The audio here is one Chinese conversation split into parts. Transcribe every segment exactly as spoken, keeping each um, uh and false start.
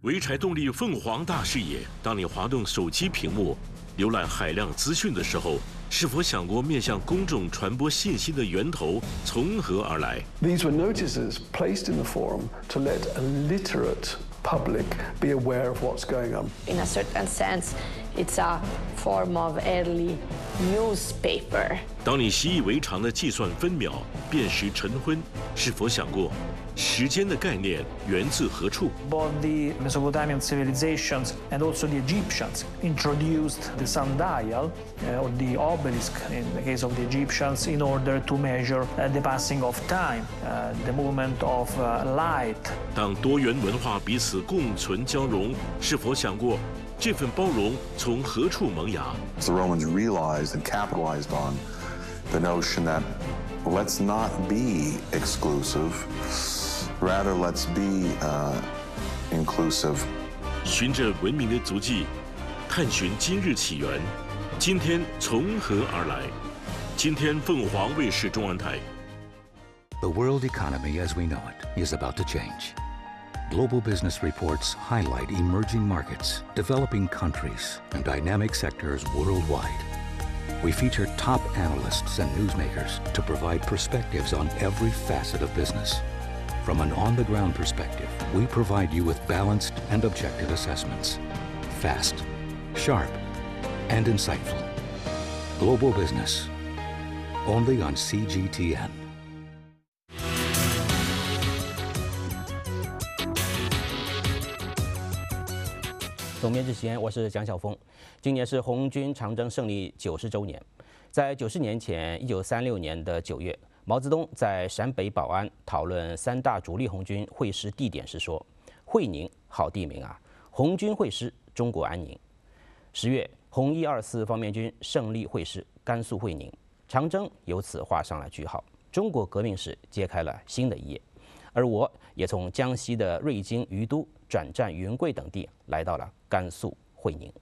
潍柴动力凤凰大视野，当你滑动手机屏幕，浏览海量资讯的时候，是否想过面向公众传播信息的源头从何而来 ？These were notices placed in the forum to let a literate public be aware of what's going on. In a certain sense, it's a form of early newspaper. 当你习以为常的计算分秒、辨识晨昏，是否想过？ 时间的概念源自何处 ？Both the Mesopotamian civilizations and also the Egyptians introduced the sundial uh, or the obelisk in the case of the Egyptians in order to measure uh, the passing of time, uh, the movement of uh, light. 当多元文化彼此共存交融，是否想过这份包容从何处萌芽 ？The Romans realized and capitalized on the notion that let's not be exclusive. Rather, let's be uh, inclusive. 循着文明的足迹，探寻今日起源，今天从何而来？今天凤凰卫视中文台。 The world economy as we know it is about to change. Global business reports highlight emerging markets, developing countries, and dynamic sectors worldwide. We feature top analysts and newsmakers to provide perspectives on every facet of business. From an on-the-ground perspective, we provide you with balanced and objective assessments. Fast, sharp, and insightful. Global Business. Only on C G T N. 总编之前，我是蒋晓峰。今年是红军长征胜利九十周年。在九十年前，一九三六年的九月。 毛泽东在陕北保安讨论三大主力红军会师地点时说：“会宁好地名啊，红军会师，中国安宁。”十月，红一二四方面军胜利会师甘肃会宁，长征由此画上了句号，中国革命史揭开了新的一页。而我也从江西的瑞金、于都转战云贵等地，来到了甘肃会宁。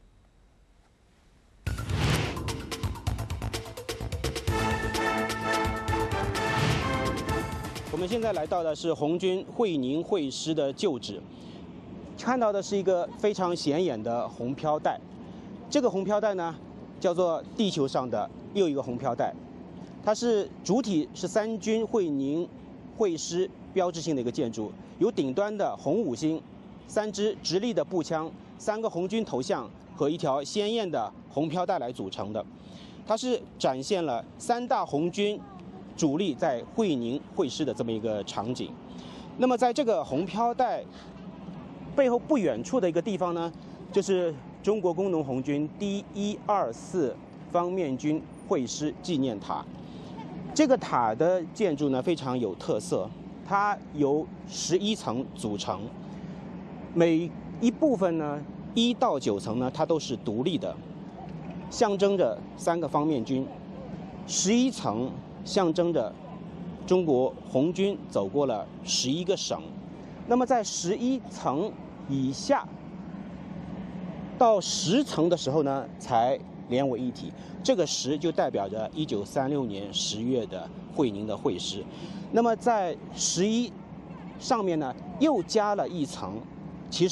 我们现在来到的是红军会宁会师的旧址，看到的是一个非常显眼的红飘带。这个红飘带呢，叫做地球上的又一个红飘带，它是主体是三军会宁会师标志性的一个建筑，由顶端的红五星、三支直立的步枪、三个红军头像和一条鲜艳的红飘带来组成的。它是展现了三大红军 主力在会宁会师的这么一个场景，那么在这个红飘带背后不远处的一个地方呢，就是中国工农红军第一二四方面军会师纪念塔。这个塔的建筑呢非常有特色，它由十一层组成，每一部分呢一到九层呢它都是独立的，象征着三个方面军，十一层 象征着中国红军走过了十一个省，那么在十一层以下到十层的时候呢，才连为一体。这个十就代表着一九三六年十月的会宁的会师。那么在十一上面呢，又加了一层，